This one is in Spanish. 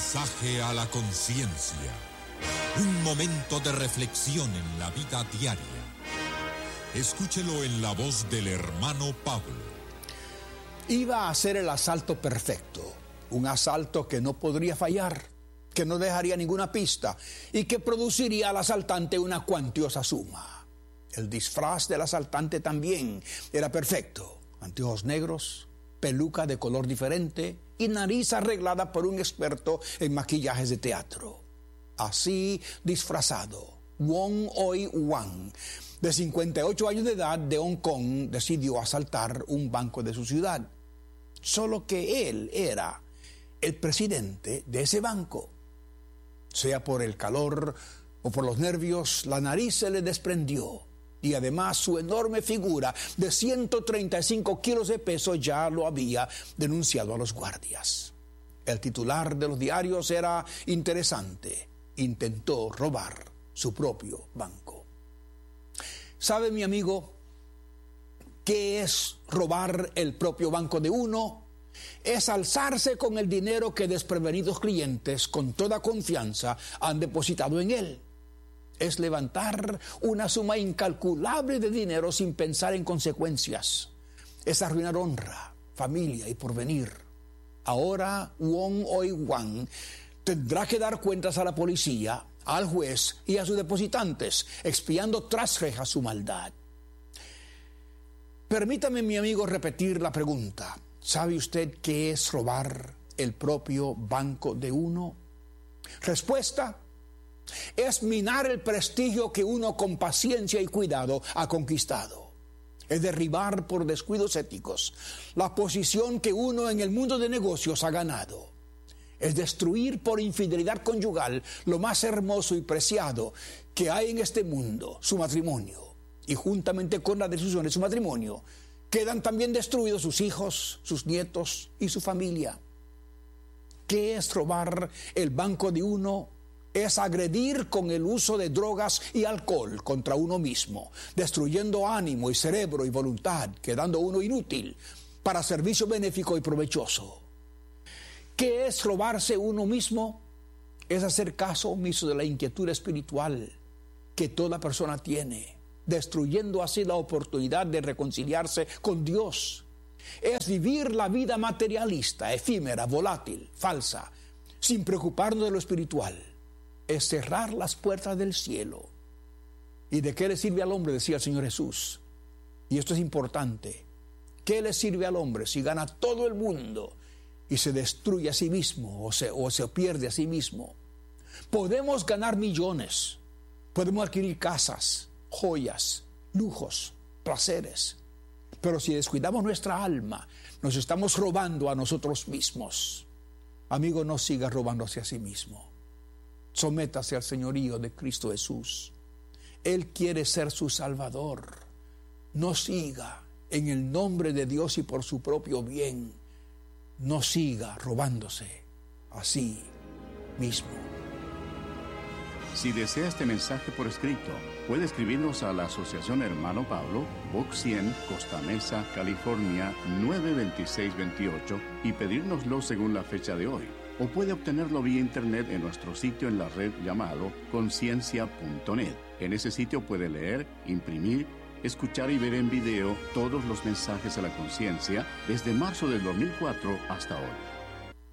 Mensaje a la conciencia. Un momento de reflexión en la vida diaria. Escúchelo en la voz del hermano Pablo. Iba a ser el asalto perfecto. Un asalto que no podría fallar, que no dejaría ninguna pista y que produciría al asaltante una cuantiosa suma. El disfraz del asaltante también era perfecto. Anteojos negros, peluca de color diferente y nariz arreglada por un experto en maquillajes de teatro. Así disfrazado, Wong Oi Wan, de 58 años de edad, de Hong Kong, decidió asaltar un banco de su ciudad. Solo que él era el presidente de ese banco. Sea por el calor o por los nervios, la nariz se le desprendió. Y además su enorme figura de 135 kilos de peso ya lo había denunciado a los guardias. El titular de los diarios era interesante. Intentó robar su propio banco. ¿Sabe, mi amigo, qué es robar el propio banco de uno? Es alzarse con el dinero que desprevenidos clientes con toda confianza han depositado en él. Es levantar una suma incalculable de dinero sin pensar en consecuencias. Es arruinar honra, familia y porvenir. Ahora Wong Oi Wan tendrá que dar cuentas a la policía, al juez y a sus depositantes, expiando tras rejas su maldad. Permítame, mi amigo, repetir la pregunta. ¿Sabe usted qué es robar el propio banco de uno? Respuesta: es minar el prestigio que uno con paciencia y cuidado ha conquistado. Es derribar por descuidos éticos la posición que uno en el mundo de negocios ha ganado. Es destruir por infidelidad conyugal lo más hermoso y preciado que hay en este mundo, su matrimonio. Y juntamente con la destrucción de su matrimonio, quedan también destruidos sus hijos, sus nietos y su familia. ¿Qué es robar el banco de uno? Es agredir con el uso de drogas y alcohol contra uno mismo, destruyendo ánimo y cerebro y voluntad, quedando uno inútil para servicio benéfico y provechoso. ¿Qué es robarse uno mismo? Es hacer caso omiso de la inquietud espiritual que toda persona tiene, destruyendo así la oportunidad de reconciliarse con Dios. Es vivir la vida materialista, efímera, volátil, falsa, sin preocuparnos de lo espiritual. Es cerrar las puertas del cielo. ¿Y de qué le sirve al hombre?, decía el Señor Jesús. Y esto es importante. ¿Qué le sirve al hombre si gana todo el mundo y se destruye a sí mismo o se pierde a sí mismo? Podemos ganar millones, podemos adquirir casas, joyas, lujos, placeres, pero si descuidamos nuestra alma, nos estamos robando a nosotros mismos. Amigo, no siga robándose a sí mismo. Sométase al señorío de Cristo Jesús. Él quiere ser su Salvador. No siga en el nombre de Dios y por su propio bien. No siga robándose a sí mismo. Si desea este mensaje por escrito, puede escribirnos a la Asociación Hermano Pablo, Box 100, Costa Mesa, California, 92628 y pedírnoslo según la fecha de hoy. O puede obtenerlo vía internet en nuestro sitio en la red llamado conciencia.net. En ese sitio puede leer, imprimir, escuchar y ver en video todos los mensajes a la conciencia desde marzo del 2004 hasta hoy.